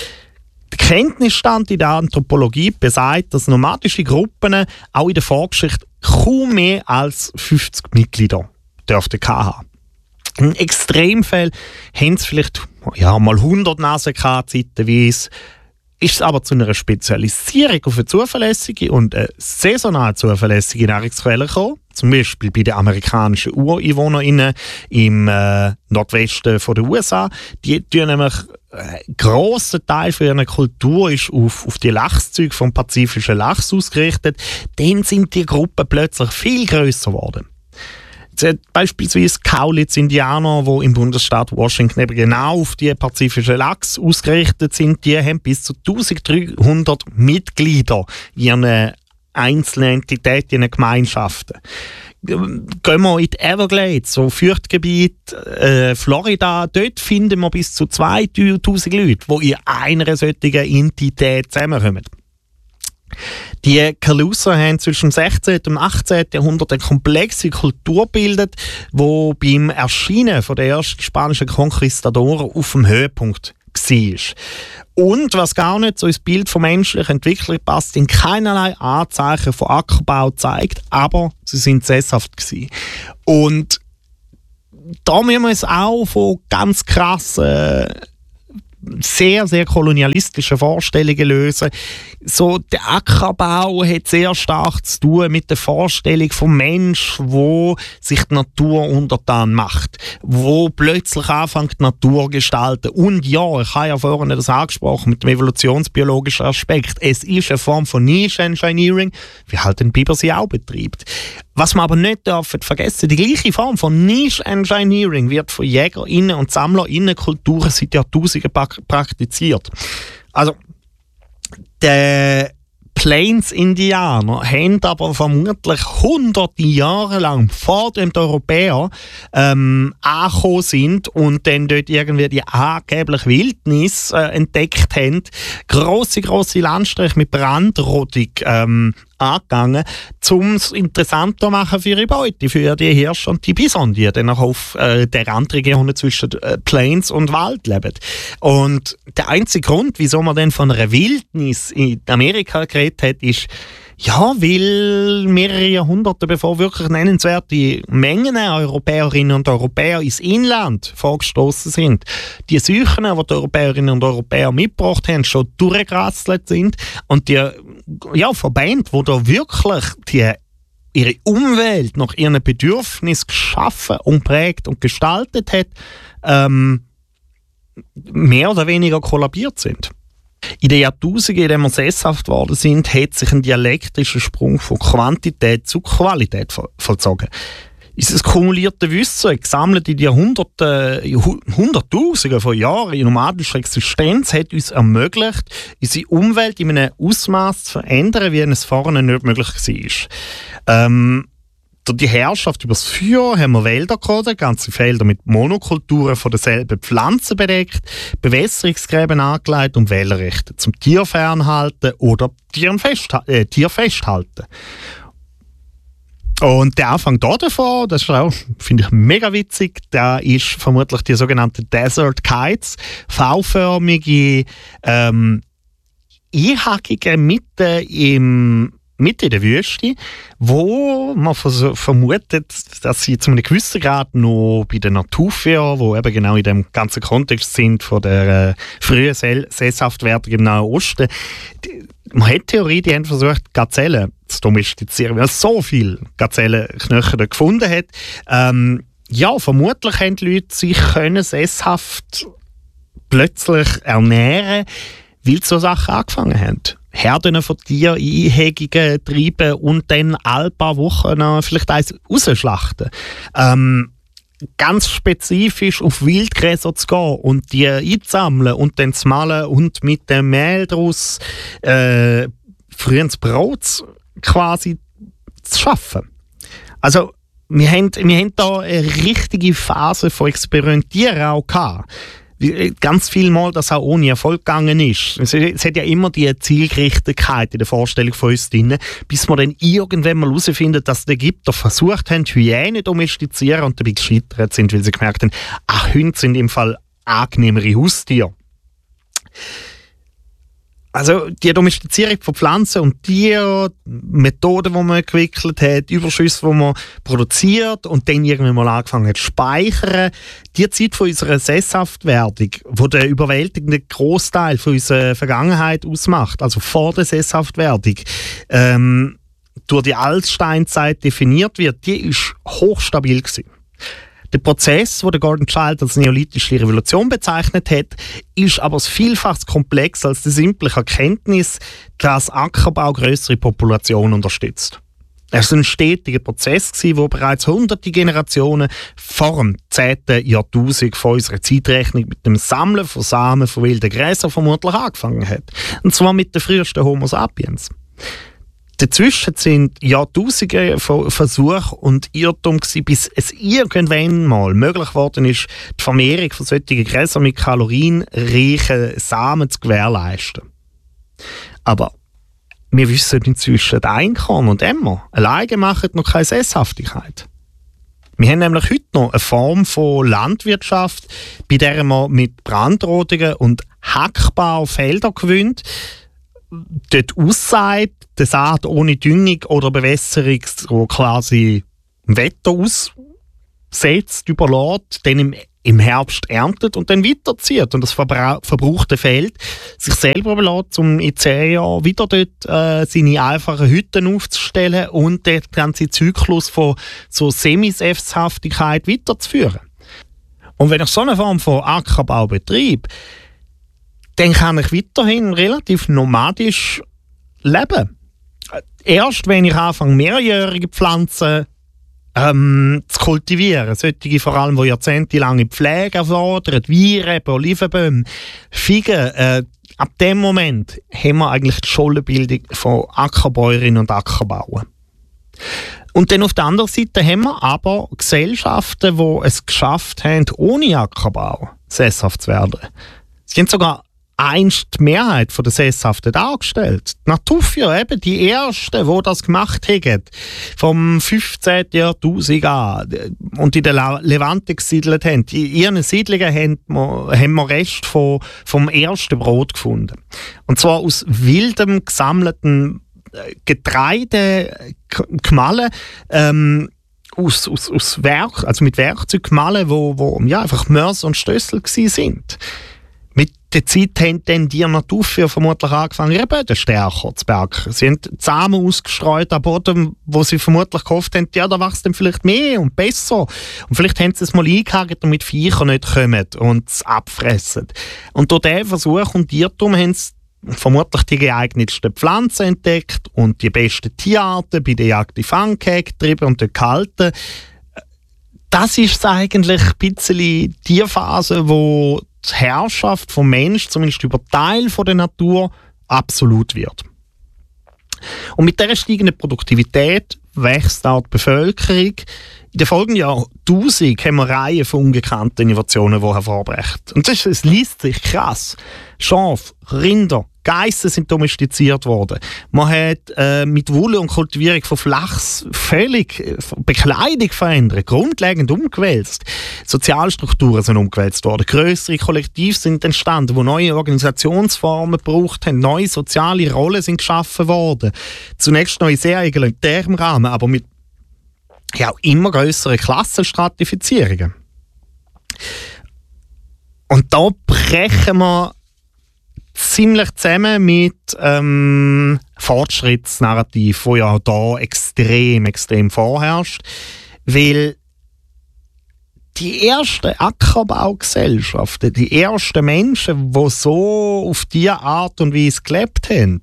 A: Der Kenntnisstand in der Anthropologie besagt, dass nomadische Gruppen auch in der Vorgeschichte kaum mehr als fünfzig Mitglieder dürften haben. In Extremfällen haben sie vielleicht ja, mal hundert Nasen gehabt, zeitweise. Ist es aber zu einer Spezialisierung auf eine zuverlässige und eine saisonal zuverlässige Nahrungsquelle gekommen. Zum Beispiel bei den amerikanischen UreinwohnerInnen im äh, Nordwesten von der U S A. Die tun nämlich ein grosser Teil von ihrer Kultur ist auf, auf die Lachszüge vom pazifischen Lachs ausgerichtet. Dann sind die Gruppen plötzlich viel grösser geworden. Beispielsweise Kaulitz-Indianer, die im Bundesstaat Washington eben genau auf die pazifischen Lachs ausgerichtet sind, die haben bis zu dreizehnhundert Mitglieder in ihren einzelnen Entitäten, in ihren Gemeinschaften. Gehen wir in die Everglades, so Feuchtgebiet, äh, Florida, dort finden wir bis zu zweitausend Leute, die in einer solchen Entität zusammenkommen. Die Calusa haben zwischen dem sechzehnten und achtzehnten Jahrhundert eine komplexe Kultur gebildet, die beim Erscheinen von der ersten spanischen Konquistadoren auf dem Höhepunkt war. Und was gar nicht so ins Bild von menschlicher Entwicklung passt, in keinerlei Anzeichen von Ackerbau zeigt, aber sie sind sesshaft gewesen. Und da müssen wir es auch von ganz krassen, sehr, sehr kolonialistischen Vorstellungen lösen. So, der Ackerbau hat sehr stark zu tun mit der Vorstellung vom Mensch, wo sich die Natur untertan macht, wo plötzlich anfängt, die Natur zu gestalten. Und ja, ich habe ja vorhin das angesprochen mit dem evolutionsbiologischen Aspekt. Es ist eine Form von Niche Engineering, wie halt den Biber sie auch betreibt. Was man aber nicht dürfen vergessen, die gleiche Form von Niche Engineering wird von JägerInnen und SammlerInnen Kulturen seit Jahrtausenden praktiziert. Also, die Plains-Indianer haben aber vermutlich hunderte Jahre lang, bevor die Europäer ähm, angekommen sind und dann dort irgendwie die angebliche Wildnis äh, entdeckt haben, grosse, grosse Landstriche mit Brandrodung ähm, angegangen, um es interessanter zu machen für ihre Beute, für die Hirsche und die Bison, die dann auch auf äh, der Randregionen zwischen äh, Plains und Wald leben. Und der einzige Grund, wieso man dann von einer Wildnis in Amerika geredet hat, ist, ja, weil mehrere Jahrhunderte bevor wirklich nennenswerte Mengen Europäerinnen und Europäer ins Inland vorgestoßen sind, die Seuchen, die die Europäerinnen und Europäer mitgebracht haben, schon durchgerasselt sind und die ja, Verbände, die da wirklich die, ihre Umwelt nach ihren Bedürfnissen geschaffen und prägt und gestaltet hat, ähm, mehr oder weniger kollabiert sind. In den Jahrtausenden, in denen wir sesshaft geworden sind, hat sich ein dialektischer Sprung von Quantität zu Qualität vollzogen. Unser kumulierte Wissen, gesammelt in Jahrhunderten, Hunderttausenden von Jahren in nomadischer Existenz, hat uns ermöglicht, unsere Umwelt in einem Ausmaß zu verändern, wie es vorher nicht möglich war. Ähm, Durch die Herrschaft über das Feuer haben wir Wälder gehabt, ganze Felder mit Monokulturen von derselben Pflanzen bedeckt, Bewässerungsgräben angelegt und Wählerrechte zum Tier fernhalten oder Tier, festha- äh, Tier festhalten. Und der Anfang davon, das ist auch, finde ich, mega witzig, da ist vermutlich die sogenannte Desert Kites, V-förmige ähm, Einhackungen mitten im mitten in der Wüste, wo man vermutet, dass sie zu einem gewissen Grad noch bei den Naturführern, die eben genau in dem ganzen Kontext sind von der äh, frühen Sesshaftwerdung im Nahen Osten. Die, man hat Theorie, die haben versucht, Gazellen zu domestizieren, weil man so viele Gazellenknochen dort gefunden hat. Ähm, ja, vermutlich haben die Leute sich können sesshaft plötzlich ernähren, weil so Sachen angefangen haben. Herden von Tieren, Einhegungen treiben und dann alle paar Wochen noch vielleicht eins rausschlachten. Ähm, ganz spezifisch auf Wildgräser zu gehen und die einzusammeln und dann zu malen und mit dem Mehl daraus äh, früher ins Brot quasi zu schaffen. Also wir haben, wir haben da eine richtige Phase von Experimentieren auch gehabt. Ganz viel Mal, dass auch ohne Erfolg gegangen ist. Es, es hat ja immer die Zielgerichtetheit in der Vorstellung von uns drin, bis wir dann irgendwann mal herausfinden, dass die Ägypter versucht haben, Hyänen zu domestizieren und dabei gescheitert sind, weil sie gemerkt haben, ach, Hunde sind im Fall angenehmere Haustiere. Also die Domestizierung von Pflanzen und Tieren, Methoden, die man entwickelt hat, Überschüsse, die man produziert und dann irgendwann mal angefangen hat zu speichern. Die Zeit von unserer Sesshaftwerdung, die der überwältigende Großteil von unserer Vergangenheit ausmacht, also vor der Sesshaftwerdung, ähm, durch die Altsteinzeit definiert wird, die ist hochstabil gewesen. Der Prozess, den Gordon Childe als neolithische Revolution bezeichnet hat, ist aber vielfach komplexer als die simple Erkenntnis, dass Ackerbau größere Populationen unterstützt. Es war ein stetiger Prozess, der bereits hunderte Generationen vor dem zehnten Jahrtausend von unserer Zeitrechnung mit dem Sammeln von Samen von wilden Gräsern vermutlich angefangen hat. Und zwar mit den frühesten Homo sapiens. Dazwischen sind Jahrtausende von Versuchen und Irrtum gewesen, bis es irgendwann mal möglich geworden ist, die Vermehrung von solchen Gräsern mit kalorienreichen Samen zu gewährleisten. Aber wir wissen inzwischen, Einkorn und Emmer alleine machen noch keine Sesshaftigkeit. Wir haben nämlich heute noch eine Form von Landwirtschaft, bei der man mit Brandrodungen und Hackbau Felder gewinnt, dort aussät, die Saat ohne Düngung oder Bewässerung so quasi im Wetter aussetzt, überlässt, dann im, im Herbst erntet und dann weiterzieht und das verbra- verbrauchte Feld sich selber überlässt, um in zehn Jahren wieder dort äh, seine einfachen Hütten aufzustellen und den ganzen Zyklus von so Semi-Sesshaftigkeit weiterzuführen. Und wenn ich so eine Form von Ackerbau betreibe, dann kann ich weiterhin relativ nomadisch leben. Erst wenn ich anfange, mehrjährige Pflanzen ähm, zu kultivieren, solche vor allem, die jahrzehntelange Pflege erfordern, Weinreben, Olivenbäume, Figen, äh, ab dem Moment haben wir eigentlich die Schollenbildung von Ackerbäuerinnen und Ackerbauern. Und dann auf der anderen Seite haben wir aber Gesellschaften, die es geschafft haben, ohne Ackerbau sesshaft zu werden. Sie haben sogar einst die Mehrheit der Sesshaften dargestellt. Die Natufia, eben die Ersten, die das gemacht haben, vom fünfzehnten Jahrtausend an und in der Levante gesiedelt haben. In ihren Siedlungen haben wir, haben wir Reste von, vom ersten Brot gefunden. Und zwar aus wildem, gesammelten Getreide gemahlen, ähm, aus, aus, aus Werk, also mit Werkzeug gemahlen, wo, wo ja, einfach Mörser und Stössel gsi sind. Mit der Zeit haben dann die Natufia vermutlich angefangen, ihre Böden stärker zu beackern. Sie haben Samen ausgestreut am Boden, wo sie vermutlich gehofft haben, ja, da wächst dann vielleicht mehr und besser. Und vielleicht haben sie es mal eingehakt, damit Viecher nicht kommen und es abfressen. Und durch diesen Versuch und Irrtum haben sie vermutlich die geeignetsten Pflanzen entdeckt und die besten Tierarten bei der Jagd in Fangkäge getrieben und dort gehalten. Das ist eigentlich ein bisschen die Phase, wo die Herrschaft vom Mensch, zumindest über Teil von der Natur, absolut wird. Und mit dieser steigenden Produktivität wächst auch die Bevölkerung. In den folgenden Jahrtausenden haben wir eine Reihe von ungekannten Innovationen, die hervorbrechen. Und das, es liest sich krass. Schafe, Rinder, Geissen sind domestiziert worden. Man hat äh, mit Wolle und Kultivierung von Flachs völlig äh, Bekleidung verändert, grundlegend umgewälzt. Sozialstrukturen sind umgewälzt worden. Grössere Kollektive sind entstanden, die neue Organisationsformen gebraucht haben. Neue soziale Rollen sind geschaffen worden. Zunächst noch in sehr egalitärem Rahmen, aber mit ja, auch immer grösseren Klassenstratifizierungen. Und da brechen wir ziemlich zusammen mit ähm, Fortschrittsnarrativ, wo ja auch da extrem, extrem vorherrscht. Weil die ersten Ackerbaugesellschaften, die ersten Menschen, die so auf diese Art und Weise gelebt haben,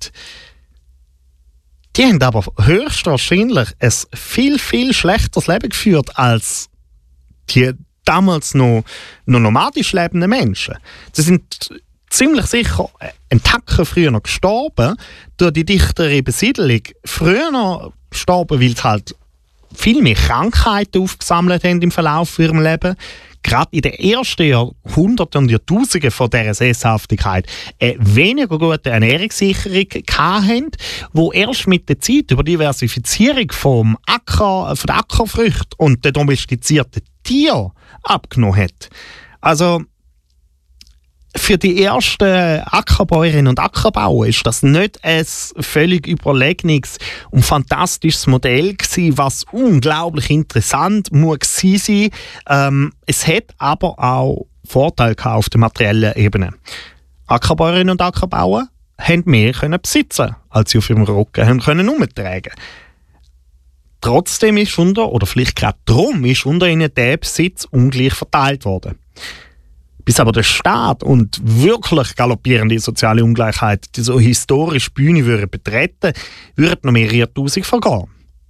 A: die haben aber höchstwahrscheinlich ein viel, viel schlechteres Leben geführt als die damals noch, noch nomadisch lebenden Menschen. Sie sind ziemlich sicher ein Tacken früher noch gestorben durch die dichtere Besiedelung. Früher noch gestorben, weil sie halt viel mehr Krankheiten aufgesammelt haben im Verlauf ihrem Leben. Gerade in den ersten Jahrhunderten und Jahrtausenden von dieser Sesshaftigkeit eine weniger gute Ernährungssicherung hatten, die erst mit der Zeit über die Diversifizierung vom Acker, von der Ackerfrüchte und der domestizierten Tiere abgenommen hat. Also für die ersten Ackerbäuerinnen und Ackerbauer ist das nicht ein völlig überlegenes und fantastisches Modell gewesen, was unglaublich interessant muss sein. Ähm, es hat aber auch Vorteile auf der materiellen Ebene. Ackerbäuerinnen und Ackerbauer haben mehr können besitzen, als sie auf ihrem Rücken haben können umtragen. Trotzdem ist unter, oder vielleicht gerade darum, ist unter ihnen der Besitz ungleich verteilt worden. Bis aber der Staat und wirklich galoppierende soziale Ungleichheit die so historische Bühne würden betreten, würden noch mehrere Jahrtausende vergehen.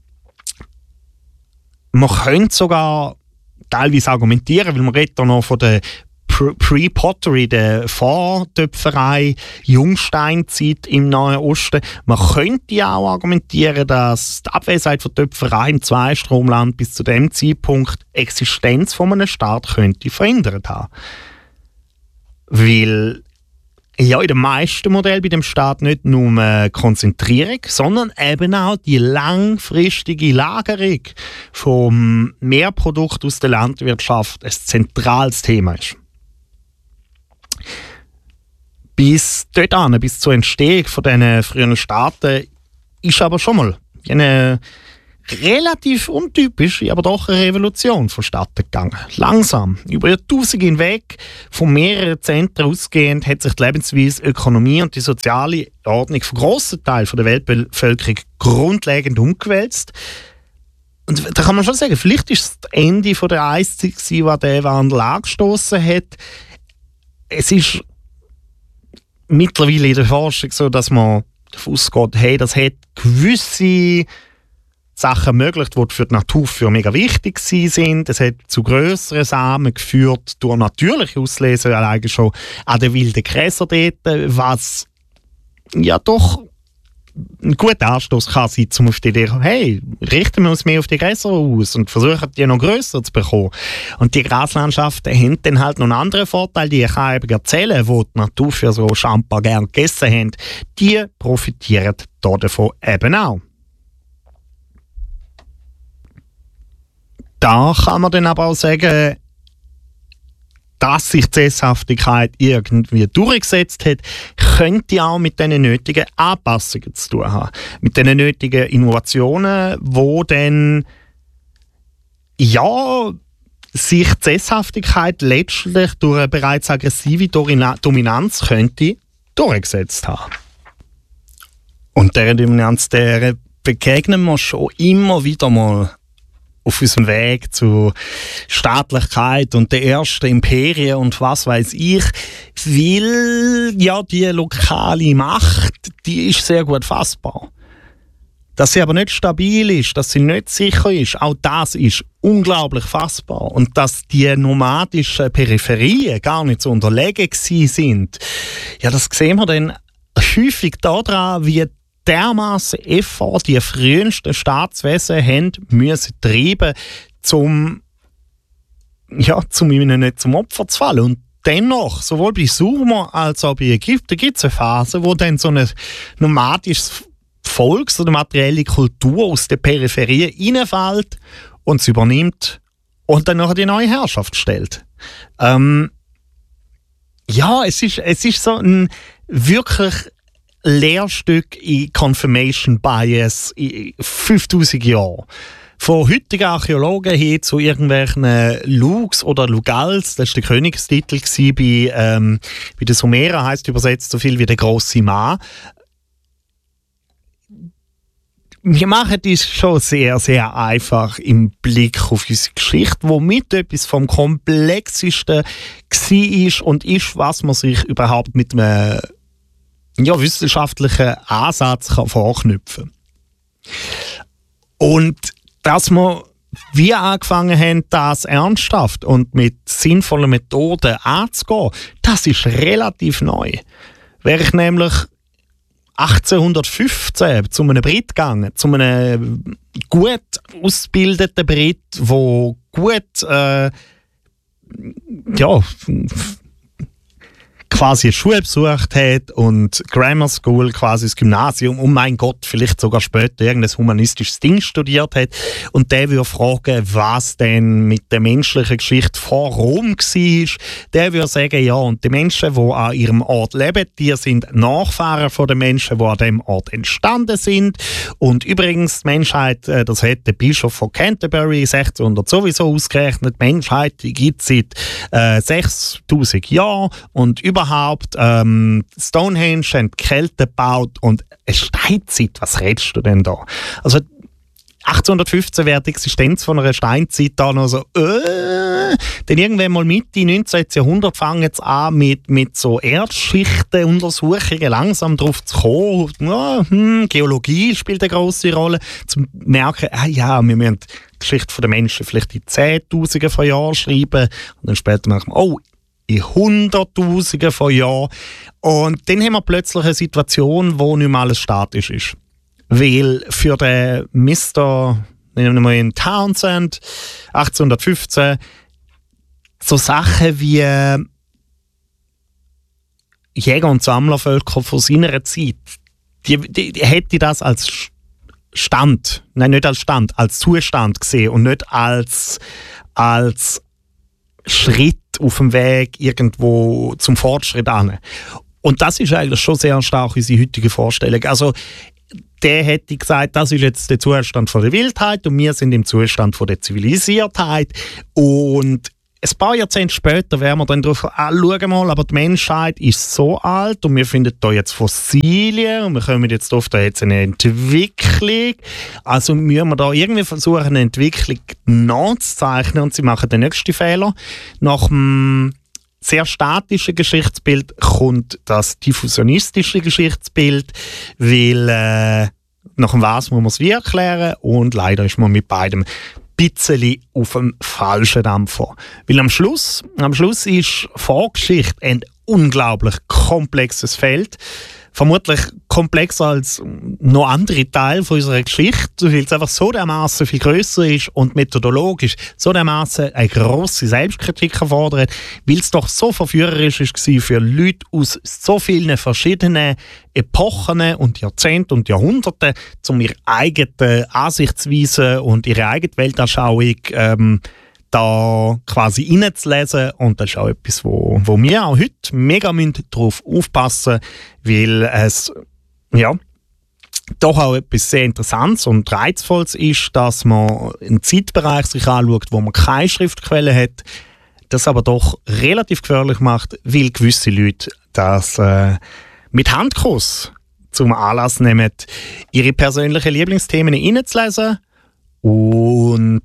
A: Man könnte sogar teilweise argumentieren, weil man redet da noch von der Pre-Pottery, der Vortöpferei, Jungsteinzeit im Nahen Osten. Man könnte ja auch argumentieren, dass die Abwesenheit von Töpferei im Zweistromland bis zu dem Zeitpunkt die Existenz von einem Staat könnte verändert haben. Weil Ja, in den meisten Modellen bei dem Staat nicht nur Konzentrierung, sondern eben auch die langfristige Lagerung vom Mehrprodukt aus der Landwirtschaft ein zentrales Thema ist. Bis dorthin, bis zur Entstehung von diesen frühen Staaten, ist aber schon mal eine relativ untypische, aber doch eine Revolution vonstatten gegangen. Langsam, über Jahrtausende hinweg, von mehreren Zentren ausgehend, hat sich die Lebensweise, Ökonomie und die soziale Ordnung von grossen Teilen der Weltbevölkerung grundlegend umgewälzt. Und da kann man schon sagen, vielleicht war es das Ende der Eiszeit, das der Wandel angestoßen hat. Es ist mittlerweile in der Forschung so, dass man davon ausgeht, hey, das hat gewisse Sachen ermöglicht, die für die Natur für mega wichtig sind. Es hat zu grösseren Samen geführt durch natürliche Auslese, alleine schon an den wilden Gräsern dort, was ja doch ein guter Anstoß kann sein, um auf die Idee zu kommen, hey, richten wir uns mehr auf die Gräser aus und versuchen, die noch grösser zu bekommen. Und die Graslandschaften haben dann halt noch einen anderen Vorteil, die ich kann eben erzählen, die die Natur für so Champa gerne gegessen haben, die profitieren davon eben auch. Da kann man dann aber auch sagen, dass sich die Sesshaftigkeit irgendwie durchgesetzt hat, könnte auch mit den nötigen Anpassungen zu tun haben. Mit den nötigen Innovationen, wo dann ja, sich die Sesshaftigkeit letztlich durch eine bereits aggressive Dominanz könnte durchgesetzt haben. Und dieser Dominanz, der begegnen wir schon immer wieder mal auf unserem Weg zu Staatlichkeit und der ersten Imperien und was weiß ich, weil ja die lokale Macht, die ist sehr gut fassbar. Dass sie aber nicht stabil ist, dass sie nicht sicher ist, auch das ist unglaublich fassbar. Und dass die nomadischen Peripherien gar nicht so unterlegen sind, ja, das sehen wir dann häufig daran, wie dermaßen Effort die frühesten Staatswesen haben müssen treiben, um ja, zum ihnen nicht zum Opfer zu fallen. Und dennoch, sowohl bei Sumer als auch bei Ägypten gibt es eine Phase, wo dann so ein nomadisches Volk, so eine materielle Kultur aus der Peripherie reinfällt und es übernimmt und dann noch die neue Herrschaft stellt. Ähm, ja, es ist, es ist so ein wirklich Lehrstück in Confirmation Bias in fünftausend Jahren. Von heutigen Archäologen hin zu irgendwelchen Lugs oder Lugals, das war der Königstitel bei, ähm, bei den Sumeren, heisst übersetzt so viel wie der grosse Mann. Wir machen das schon sehr, sehr einfach im Blick auf unsere Geschichte, womit etwas vom Komplexesten war und ist, was man sich überhaupt mit einem ja, wissenschaftlichen Ansatz kann vorknüpfen. Und dass wir wie angefangen haben, das ernsthaft und mit sinnvollen Methoden anzugehen, das ist relativ neu. Wäre ich nämlich achtzehnhundertfünfzehn zu einem Brit gegangen, zu einem gut ausgebildeten Brit, der gut äh, ja, quasi eine Schule besucht hat und Grammar School, quasi das Gymnasium, und mein Gott, vielleicht sogar später irgendein humanistisches Ding studiert hat. Und der würde fragen, was denn mit der menschlichen Geschichte vor Rom war. Der würde sagen, ja, und die Menschen, die an ihrem Ort leben, die sind Nachfahren von den Menschen, die an dem Ort entstanden sind. Und übrigens, die Menschheit, das hat der Bischof von Canterbury sechzehnhundert sowieso ausgerechnet, die Menschheit gibt es seit äh, sechstausend Jahren und über Überhaupt, ähm, Stonehenge haben die Kelten gebaut und eine Steinzeit, was redest du denn da? Also achtzehnhundertfünfzehn wäre die Existenz von einer Steinzeit da noch so, äh, dann irgendwann mal Mitte neunzehnten Jahrhundert fangen jetzt an mit, mit so Erdschichtenuntersuchungen langsam drauf zu kommen. Ja, hm, Geologie spielt eine grosse Rolle, zu merken, ah ja, wir müssen die Geschichte der Menschen vielleicht in Zehntausenden von Jahren schreiben und dann später merken wir, oh, in Hunderttausenden von Jahren. Und dann haben wir plötzlich eine Situation, wo nicht mehr alles statisch ist. Weil für den Mister nehmen wir ihn Townsend, achtzehnhundertfünfzehn, so Sachen wie Jäger- und Sammlervölker von seiner Zeit, die, die, die hätte das als Stand, nein, nicht als Stand, als Zustand gesehen und nicht als, als Schritt auf dem Weg irgendwo zum Fortschritt an. Und das ist eigentlich schon sehr stark unsere heutige Vorstellung. Also, der hätte gesagt, das ist jetzt der Zustand von der Wildheit und wir sind im Zustand von der Zivilisiertheit. Und ein paar Jahrzehnte später werden wir dann darauf anschauen, mal, aber die Menschheit ist so alt und wir finden da jetzt Fossilien und wir kommen jetzt drauf, da jetzt eine Entwicklung. Also müssen wir da irgendwie versuchen, eine Entwicklung nachzuzeichnen und sie machen den nächsten Fehler. Nach dem sehr statischen Geschichtsbild kommt das diffusionistische Geschichtsbild, weil äh, nach dem Was muss man es wie erklären und leider ist man mit beidem ein bisschen auf dem falschen Dampfer. Weil am Schluss, am Schluss ist Vorgeschichte ein unglaublich komplexes Feld. Vermutlich komplexer als noch andere Teile von unserer Geschichte, weil es einfach so dermaßen viel grösser ist und methodologisch so dermaßen eine grosse Selbstkritik erfordert, weil es doch so verführerisch war für Leute aus so vielen verschiedenen Epochen und Jahrzehnten und Jahrhunderten, um ihre eigene Ansichtsweise und ihre eigene Weltanschauung ähm, da quasi reinzulesen. Und das ist auch etwas, wo, wo wir auch heute mega darauf aufpassen müssen, weil es ja, doch auch etwas sehr Interessantes und Reizvolles ist, dass man einen Zeitbereich sich anschaut, wo man keine Schriftquelle hat, das aber doch relativ gefährlich macht, weil gewisse Leute das äh, mit Handkuss zum Anlass nehmen, ihre persönlichen Lieblingsthemen reinzulesen. Und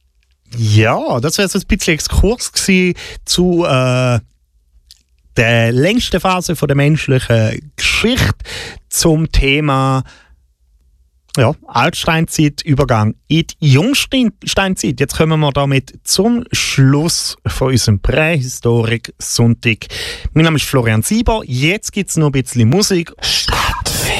A: ja, das wäre so ein bisschen Exkurs gewesen zu äh, der längsten Phase von der menschlichen Geschichte zum Thema ja, Altsteinzeit, Übergang in die Jungsteinzeit. Jetzt kommen wir damit zum Schluss von unserem Prähistorik-Sonntag. Mein Name ist Florian Sieber. Jetzt gibt es noch ein bisschen Musik.